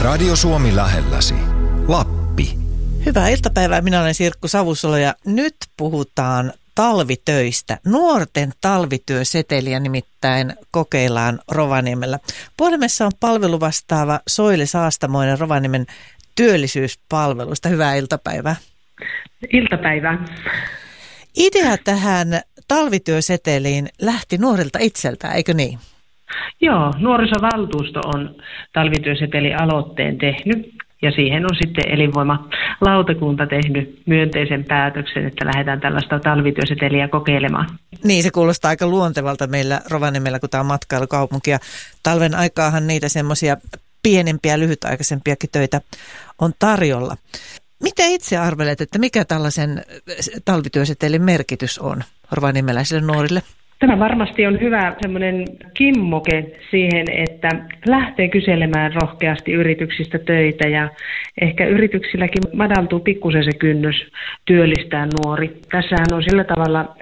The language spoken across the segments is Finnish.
Radio Suomi lähelläsi. Lappi. Hyvää iltapäivää, minä olen Sirkku Savusalo ja nyt puhutaan talvitöistä. Nuorten talvityöseteliä nimittäin kokeillaan Rovaniemellä. Puhelimessa on palveluvastaava Soile Saastamoinen Rovaniemen työllisyyspalvelusta. Hyvää iltapäivää. Iltapäivää. Idea tähän talvityöseteliin lähti nuorilta itseltään, eikö niin? Joo, nuorisovaltuusto on talvityöseteli-aloitteen tehnyt ja siihen on sitten elinvoimalautakunta tehnyt myönteisen päätöksen, että lähdetään tällaista talvityöseteliä kokeilemaan. Niin, se kuulostaa aika luontevalta meillä Rovaniemellä, kun tämä on matkailukaupunki ja talven aikaahan niitä semmoisia pienempiä, lyhytaikaisempiakin töitä on tarjolla. Miten itse arvelet, että mikä tällaisen talvityösetelin merkitys on rovaniemeläisille nuorille? Tämä varmasti on hyvä semmoinen kimmoke siihen, että lähtee kyselemään rohkeasti yrityksistä töitä ja ehkä yrityksilläkin madaltuu pikkusen se kynnys työllistää nuori. Tässähän on sillä tavalla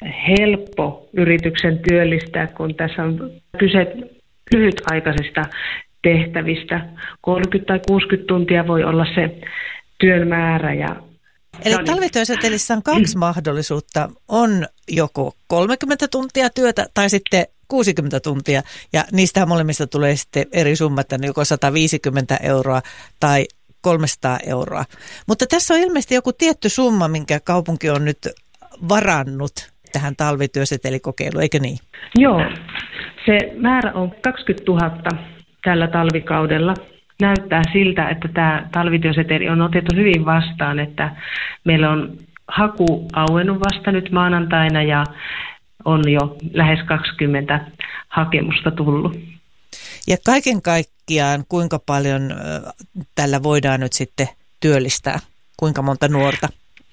helppo yrityksen työllistää, kun tässä on kyse lyhytaikaisista tehtävistä. 30 tai 60 tuntia voi olla se työn määrä. Eli talvityösetelissä on kaksi mahdollisuutta. On joko 30 tuntia työtä tai sitten 60 tuntia. Ja niistä molemmista tulee sitten eri summat, joko 150 euroa tai 300 euroa. Mutta tässä on ilmeisesti joku tietty summa, minkä kaupunki on nyt varannut tähän talvityösetelikokeiluun, eikö niin? Joo, se määrä on 20 000 tällä talvikaudella. Näyttää siltä, että tämä talvityöseteli on otettu hyvin vastaan, että meillä on haku auennut vasta nyt maanantaina ja on jo lähes 20 hakemusta tullut. Ja kaiken kaikkiaan kuinka paljon tällä voidaan nyt sitten työllistää? Kuinka monta nuorta?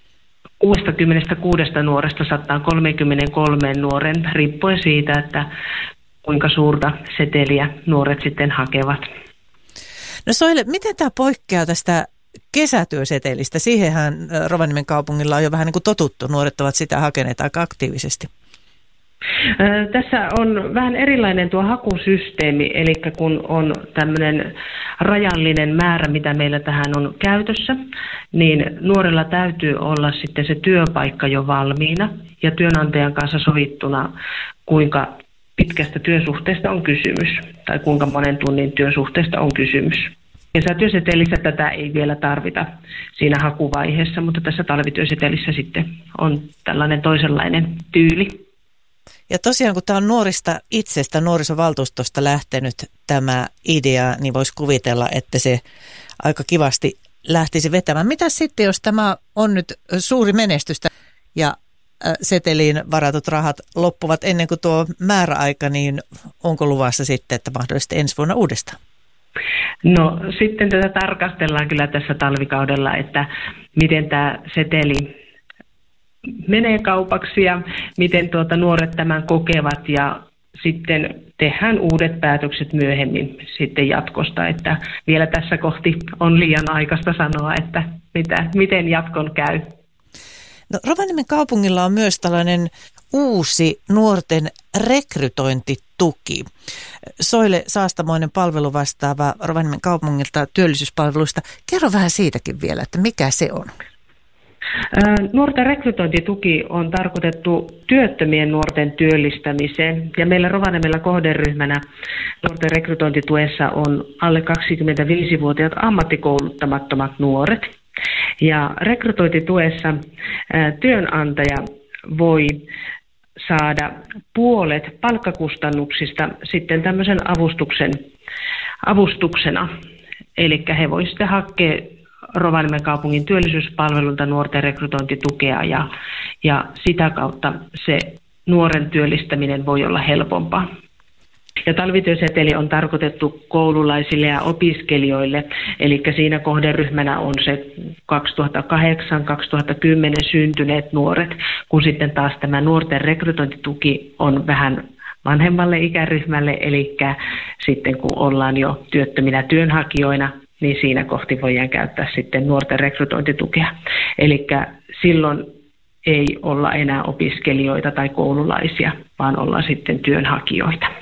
66 nuoresta 133 nuoren, riippuen siitä, että kuinka suurta seteliä nuoret sitten hakevat. No Soile, miten tämä poikkeaa tästä kesätyösetelistä? Siihenhän Rovaniemen kaupungilla on jo vähän niin kuin totuttu. Nuoret ovat sitä hakeneet aika aktiivisesti. Tässä on vähän erilainen tuo hakusysteemi, eli kun on tämmöinen rajallinen määrä, mitä meillä tähän on käytössä, niin nuorilla täytyy olla sitten se työpaikka jo valmiina ja työnantajan kanssa sovittuna, kuinka pitkästä työsuhteesta on kysymys tai kuinka monen tunnin työsuhteesta on kysymys. Kesätyösetelissä tätä ei vielä tarvita siinä hakuvaiheessa, mutta tässä talvityösetelissä sitten on tällainen toisenlainen tyyli. Ja tosiaan, kun tämä on nuorista itsestä, nuorisovaltuustosta lähtenyt tämä idea, niin voisi kuvitella, että se aika kivasti lähtisi vetämään. Mitä sitten, jos tämä on nyt suuri menestystä ja seteliin varatut rahat loppuvat ennen kuin tuo määräaika, niin onko luvassa sitten, että mahdollisesti ensi vuonna uudestaan? No sitten tätä tarkastellaan kyllä tässä talvikaudella, että miten tämä seteli menee kaupaksi ja miten nuoret tämän kokevat ja sitten tehdään uudet päätökset myöhemmin sitten jatkosta, että vielä tässä kohti on liian aikaista sanoa, että miten jatkon käy. No, Rovaniemen kaupungilla on myös tällainen uusi nuorten rekrytointituki. Soile Saastamoinen palveluvastaava Rovaniemen kaupungilta työllisyyspalveluista. Kerro vähän siitäkin vielä, että mikä se on? Nuorten rekrytointituki on tarkoitettu työttömien nuorten työllistämiseen ja meillä Rovaniemellä kohderyhmänä nuorten rekrytointituessa on alle 25-vuotiaat ammattikouluttamattomat nuoret. Ja rekrytointituessa työnantaja voi saada puolet palkkakustannuksista sitten tämmöisen avustuksena. Eli he voivat sitten hakea Rovaniemen kaupungin työllisyyspalvelulta nuorten rekrytointitukea ja sitä kautta se nuoren työllistäminen voi olla helpompaa. Ja talvityöseteli on tarkoitettu koululaisille ja opiskelijoille, eli siinä kohderyhmänä on se 2008-2010 syntyneet nuoret, kun sitten taas tämä nuorten rekrytointituki on vähän vanhemmalle ikäryhmälle, eli sitten kun ollaan jo työttöminä työnhakijoina, niin siinä kohti voidaan käyttää sitten nuorten rekrytointitukea. Eli silloin ei olla enää opiskelijoita tai koululaisia, vaan ollaan sitten työnhakijoita.